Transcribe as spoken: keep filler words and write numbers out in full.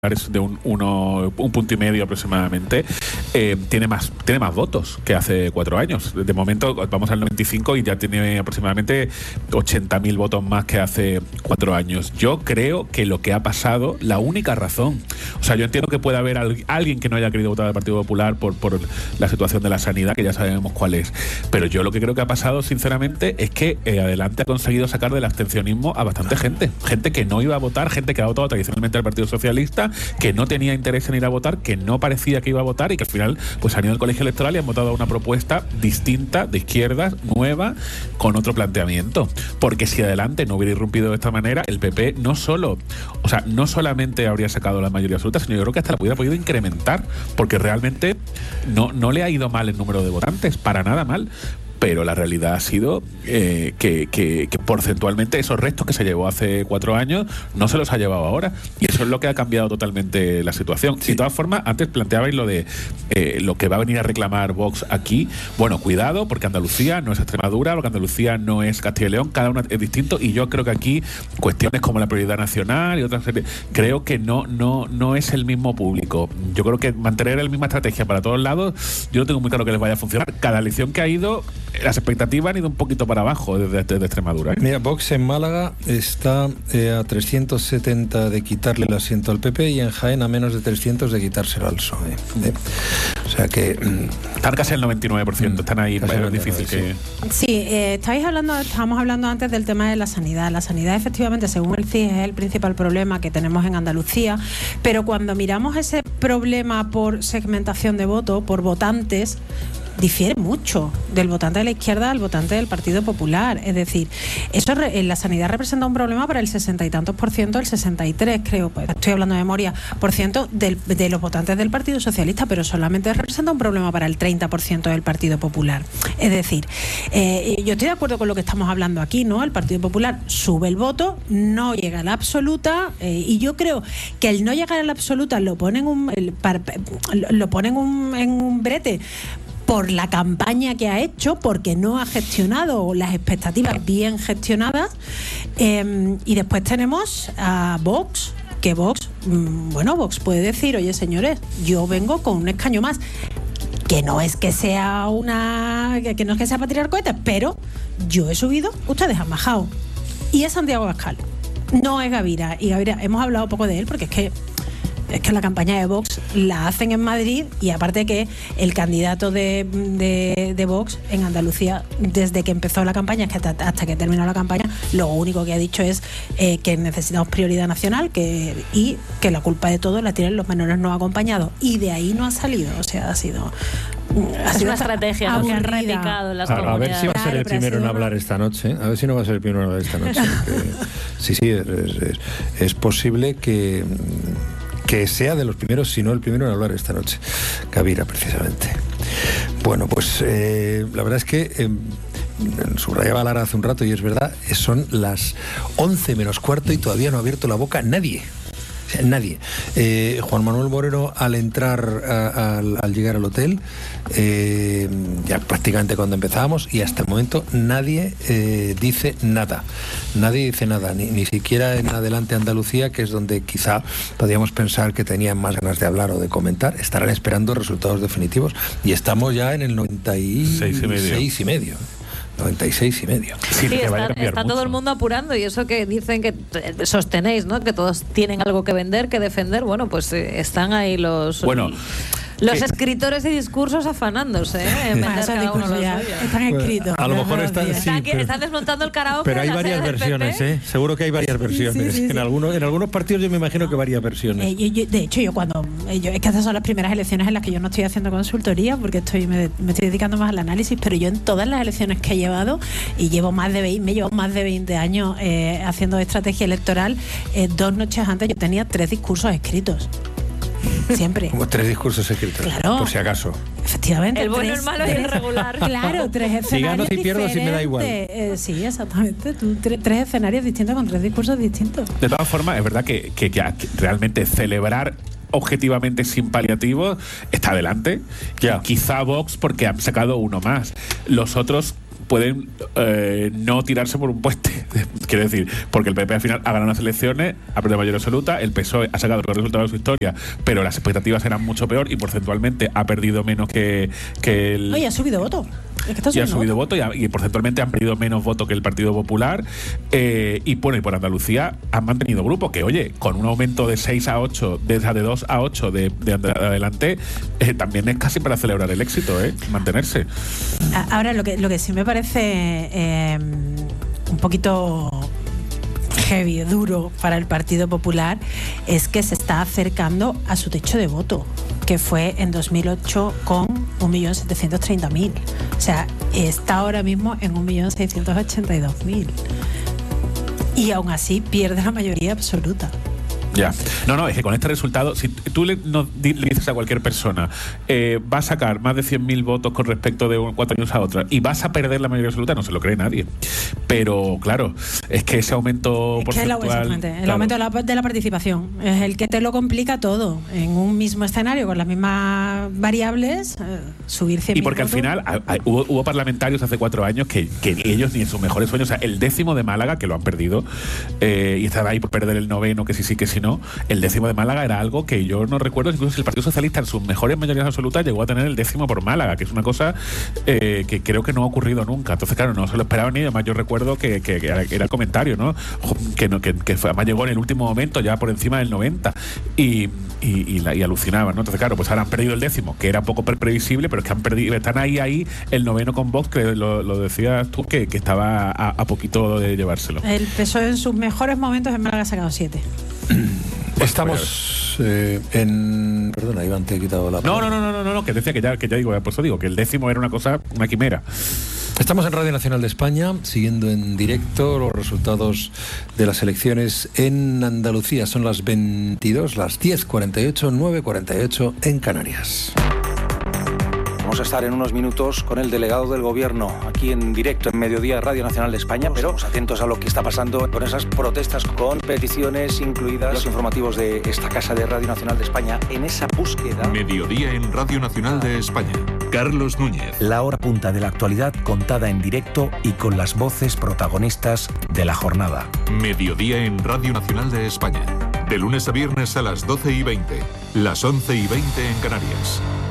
es de un uno, un punto y medio aproximadamente, eh, tiene más tiene más votos que hace cuatro años. De momento vamos al noventa y cinco y ya tiene aproximadamente ochenta mil votos más que hace cuatro años. Yo creo que lo que ha pasado, la única razón, o sea, yo entiendo que puede haber al, alguien que no haya querido votar al Partido Popular por, por la situación de la sanidad, que ya sabemos cuál es, pero yo lo que creo que ha pasado, sinceramente, es que eh, Adelante ha conseguido sacar del abstencionismo a bastante gente, gente que no iba a votar, gente que ha votado tradicionalmente al Partido Socialista, que no tenía interés en ir a votar, que no parecía que iba a votar y que al final pues han ido al colegio electoral y han votado a una propuesta distinta, de izquierdas, nueva, con otro planteamiento. Porque si Adelante no hubiera irrumpido de esta manera, el P P no solo, o sea, no solamente habría sacado la mayoría absoluta, sino yo creo que hasta la hubiera podido incrementar, porque realmente no, no le ha ido mal el número de votantes, para nada mal. Pero la realidad ha sido eh, que, que, que porcentualmente esos restos que se llevó hace cuatro años no se los ha llevado ahora. Y eso es lo que ha cambiado totalmente la situación. Sí. De todas formas, antes planteabais lo de eh, lo que va a venir a reclamar Vox aquí. Bueno, cuidado, porque Andalucía no es Extremadura, porque Andalucía no es Castilla y León, cada uno es distinto. Y yo creo que aquí cuestiones como la prioridad nacional y otras, creo que no, no, no es el mismo público. Yo creo que mantener la misma estrategia para todos lados, yo no tengo muy claro que les vaya a funcionar. Cada elección que ha ido, las expectativas han ido un poquito para abajo desde, desde Extremadura, ¿eh? Mira, Vox en Málaga está eh, a trescientos setenta de quitarle el asiento al P P y en Jaén a menos de trescientos de quitárselo al P S O E. ¿eh? O sea que... Mm, están casi el noventa y nueve por ciento, están ahí, es difícil que... Sí, eh, estáis hablando, estábamos hablando antes del tema de la sanidad. La sanidad, efectivamente, según el C I S, es el principal problema que tenemos en Andalucía, pero cuando miramos ese problema por segmentación de voto, por votantes, difiere mucho del votante de la izquierda al votante del Partido Popular. Es decir, eso en la sanidad representa un problema para el sesenta y tantos por ciento, el sesenta y tres creo, pues estoy hablando de memoria, por ciento del, de los votantes del Partido Socialista, pero solamente representa un problema para el treinta por ciento del Partido Popular. Es decir, eh, yo estoy de acuerdo con lo que estamos hablando aquí, ¿no? El Partido Popular sube el voto, no llega a la absoluta, eh, y yo creo que el no llegar a la absoluta lo ponen un, el, par, lo ponen un, en un brete por la campaña que ha hecho, porque no ha gestionado las expectativas bien gestionadas, eh, y después tenemos a Vox, que Vox, bueno, Vox puede decir, oye señores, yo vengo con un escaño más, que no es que sea una, que no es que sea para tirar cohetes, pero yo he subido, ustedes han bajado, y es Santiago Abascal, no es Gavira, y Gavira, hemos hablado poco de él, porque es que es que la campaña de Vox la hacen en Madrid, y aparte que el candidato de, de, de Vox en Andalucía, desde que empezó la campaña hasta, hasta que terminó la campaña, lo único que ha dicho es eh, que necesitamos prioridad nacional, que y que la culpa de todo la tienen los menores no acompañados, y de ahí no ha salido. O sea, ha sido... Ha sido una estrategia ¿no? que han replicado en las a, comunidades. A ver si va a ser el primero en hablar esta noche. A ver si no va a ser el primero en hablar esta noche. Porque, sí, sí, es, es, es posible que... que sea de los primeros, si no el primero en hablar esta noche. Gavira, precisamente. Bueno, pues eh, la verdad es que eh, subrayaba Lara hace un rato, y es verdad, son las once menos cuarto y todavía no ha abierto la boca nadie. O sea, nadie. Eh, Juan Manuel Moreno, al entrar, a, a, al llegar al hotel, eh, ya prácticamente cuando empezábamos, y hasta el momento nadie eh, dice nada. Nadie dice nada, ni, ni siquiera en Adelante Andalucía, que es donde quizá podríamos pensar que tenían más ganas de hablar o de comentar. Estarán esperando resultados definitivos, y estamos ya en el noventa y seis y medio. noventa y seis y medio. Sí, sí, está, está todo el mundo apurando, y eso que dicen que sostenéis, ¿no? Que todos tienen algo que vender, que defender. Bueno, pues eh, están ahí los... Bueno... Los ¿Qué? escritores de discursos afanándose, ¿eh? En vender cada uno los suyos. Están escritos. A lo mejor están, sí, están, pero, están desmontando el karaoke. Pero hay varias versiones, ¿eh? Seguro que hay varias versiones. Sí, sí, sí, en, algunos, en algunos partidos yo me imagino que varias versiones. Eh, yo, yo, de hecho, yo cuando... Eh, yo, es que estas son las primeras elecciones en las que yo no estoy haciendo consultoría, porque estoy me, me estoy dedicando más al análisis, pero yo en todas las elecciones que he llevado, y llevo más de veinte, me llevo más de veinte años eh, haciendo estrategia electoral, eh, dos noches antes yo tenía tres discursos escritos. Siempre. Como tres discursos escritos. Claro. Por si acaso. Efectivamente. El bueno, tres, el malo y el regular. Claro, tres escenarios. Si gano, si pierdo, si me da igual. Eh, sí, exactamente. Tú, tres, tres escenarios distintos con tres discursos distintos. De todas formas, es verdad que, que, que realmente celebrar objetivamente sin paliativos está adelante. Yeah. Quizá Vox porque han sacado uno más. Los otros pueden eh, no tirarse por un puente. Quiero decir, porque el P P al final ha ganado las elecciones, ha perdido mayoría absoluta, el P S O E ha sacado el resultado de su historia, pero las expectativas eran mucho peor y porcentualmente ha perdido menos que, que el... Oye, ha subido voto. Es que está y ha subido voto, voto y, ha, y porcentualmente han perdido menos votos que el Partido Popular. Eh, y bueno, y por Andalucía han mantenido grupo, que oye, con un aumento de seis a ocho, de, de dos a ocho de, de adelante, eh, también es casi para celebrar el éxito, ¿eh? Mantenerse. Ahora, lo que, lo que sí me parece eh, un poquito heavy, duro para el Partido Popular, es que se está acercando a su techo de voto, que fue en dos mil ocho con un millón setecientos treinta mil. O sea, está ahora mismo en un millón seiscientos ochenta y dos mil. Y aún así pierde la mayoría absoluta. Ya. No, no, es que con este resultado, si tú le, no, le dices a cualquier persona, eh, va a sacar más de cien mil votos con respecto de cuatro años a otra y vas a perder la mayoría absoluta, no se lo cree nadie. Pero, claro, es que ese aumento es porcentual... Que el, el claro. aumento de la, de la participación es el que te lo complica todo. En un mismo escenario, con las mismas variables, eh, subir cien mil Y porque votos. al final a, a, hubo, hubo parlamentarios hace cuatro años que, que ellos ni en sus mejores sueños, o sea, el décimo de Málaga, que lo han perdido, eh, y estaba ahí por perder el noveno, que sí, sí, que sí, no. El décimo de Málaga era algo que yo no recuerdo, incluso si el Partido Socialista en sus mejores mayorías absolutas llegó a tener el décimo por Málaga, que es una cosa eh, que creo que no ha ocurrido nunca. Entonces, claro, no se lo esperaban ni, además yo recuerdo que, que, que era el comentario, ¿no? Que, no, que, que fue, además llegó en el último momento, ya por encima del noventa, y, y, y, la, y alucinaban, ¿no? Entonces, claro, pues ahora han perdido el décimo, que era poco previsible, pero es que han perdido, están ahí, ahí, el noveno con Vox, que lo, lo decías tú, que, que estaba a, a poquito de llevárselo. El P S O E en sus mejores momentos en Málaga ha sacado siete. Estamos eh, en... Perdona, Iván, te he quitado la no, palabra. no, no, no, no, no, que decía que ya, que ya digo, por eso digo, que el décimo era una cosa, una quimera. Estamos en Radio Nacional de España, siguiendo en directo los resultados de las elecciones en Andalucía. Son las veintidós, las diez cuarenta y ocho, nueve cuarenta y ocho en Canarias. Vamos a estar en unos minutos con el delegado del Gobierno aquí en directo en Mediodía Radio Nacional de España, pero atentos a lo que está pasando con esas protestas, con peticiones incluidas, los informativos de esta casa de Radio Nacional de España en esa búsqueda. Mediodía en Radio Nacional de España. Carlos Núñez. La hora punta de la actualidad contada en directo y con las voces protagonistas de la jornada. Mediodía en Radio Nacional de España. De lunes a viernes a las doce y veinte, las once y veinte en Canarias.